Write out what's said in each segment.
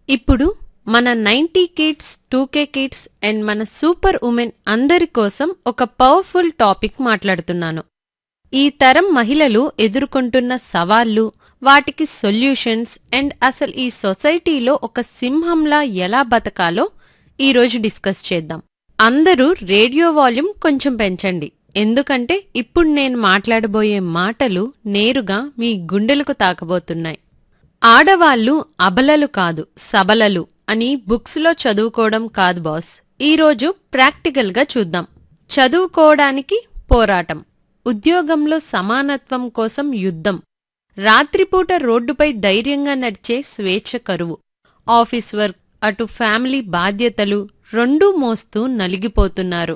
ఇప్పుడు మన 90 kids 2K kids and మన సూపర్ ఉమెన్ అందరి కోసం ఒక పవర్ఫుల్ టాపిక్ మాట్లాడుతున్నాను. ఈ తరం మహిళలు ఎదుర్కొంటున్న సవాళ్లు, వాటికి సొల్యూషన్స్ అండ్ అసలు ఈ సొసైటీలో ఒక సింహంలా ఎలా బతకాలో ఈరోజు డిస్కస్ చేద్దాం. అందరూ రేడియో వాల్యూమ్ కొంచెం పెంచండి, ఎందుకంటే ఇప్పుడు నేను మాట్లాడబోయే మాటలు నేరుగా మీ గుండెలకు తాకబోతున్నాయి. ఆడవాళ్లు అబలలు కాదు, సబలలు అని బుక్స్లో చదువుకోవడం కాదు బాస్. ఈరోజు ప్రాక్టికల్గా చూద్దాం. చదువుకోవడానికి పోరాటం, ఉద్యోగంలో సమానత్వం కోసం యుద్ధం, రాత్రిపూట రోడ్డుపై ధైర్యంగా నడిచే స్వేచ్ఛ కరువు, ఆఫీస్ వర్క్, అటు ఫ్యామిలీ బాధ్యతలు రెండూ మోస్తూ నలిగిపోతున్నారు.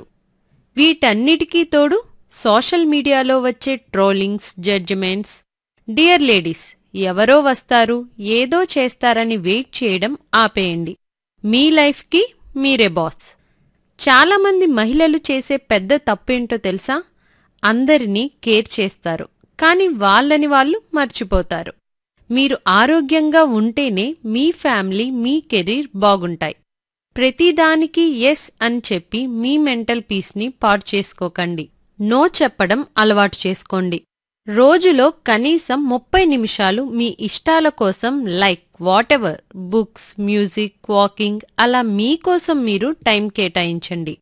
వీటన్నిటికీ తోడు సోషల్ మీడియాలో వచ్చే ట్రోలింగ్స్, జడ్జిమెంట్స్. డియర్ లేడీస్, ఎవరో వస్తారు, ఏదో చేస్తారని వెయిట్ చేయడం ఆపేయండి. మీ లైఫ్కి మీరే బాస్. చాలామంది మహిళలు చేసే పెద్ద తప్పేంటో తెలుసా? అందరినీ కేర్ చేస్తారు, కానీ వాళ్ళని వాళ్ళు మర్చిపోతారు. మీరు ఆరోగ్యంగా ఉంటేనే మీ ఫ్యామిలీ, మీ కెరీర్ బాగుంటాయి. ప్రతిదానికి ఎస్ అని చెప్పి మీ మెంటల్ పీస్ని పాడు చేసుకోకండి. నో చెప్పడం అలవాటు చేసుకోండి. రోజులో కనీసం 30 నిమిషాలు మీ ఇష్టాల కోసం, like whatever, books, music, walking, అలా మీకోసం మీరు టైం కేటాయించండి.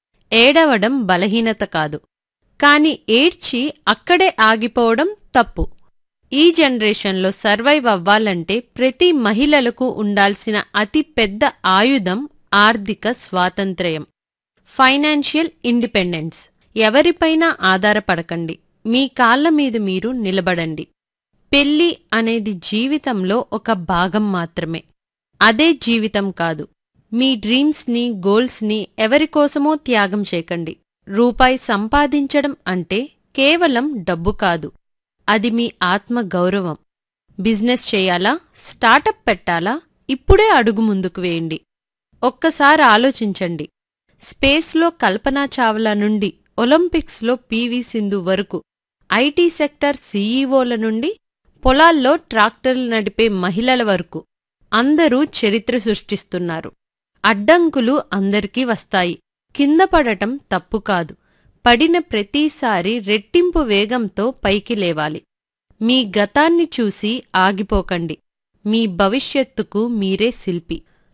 ఏడవడం బలహీనత కాదు, కానీ ఏడ్చి అక్కడే ఆగిపోవడం తప్పు. ఈ జనరేషన్లో సర్వైవ్ అవ్వాలంటే ప్రతి మహిళలకు ఉండాల్సిన అతి పెద్ద ఆయుధం ఆర్థిక స్వాతంత్ర్యం, ఫైనాన్షియల్ ఇండిపెండెన్స్. ఎవరిపైనా ఆధారపడకండి, మీ కాళ్ల మీద మీరు నిలబడండి. పెళ్లి అనేది జీవితంలో ఒక భాగం మాత్రమే, అదే జీవితం కాదు. మీ డ్రీమ్స్ని, గోల్స్ని ఎవరికోసమో త్యాగం చేయకండి. రూపాయి సంపాదించడం అంటే కేవలం డబ్బు కాదు, అది మీ ఆత్మ గౌరవం. బిజినెస్ చేయాలా, స్టార్టప్ పెట్టాలా? ఇప్పుడే అడుగు ముందుకు వేయండి. ఒక్కసారి ఆలోచించండి. స్పేస్లో కల్పనా చావ్లా నుండి ఒలింపిక్స్లో పివి సింధు వరకు, ఐటీ సెక్టర్ సీఈఓల నుండి పొలాల్లో ట్రాక్టర్లు నడిపే మహిళల వరకు అందరూ చరిత్ర సృష్టిస్తున్నారు. అడ్డంకులు అందరికీ వస్తాయి. కింద పడటం తప్పు కాదు. పడిన ప్రతిసారి రెట్టింపు వేగంతో పైకి లేవాలి. మీ గతాన్ని చూసి ఆగిపోకండి. మీ భవిష్యత్తుకు మీరే శిల్పి.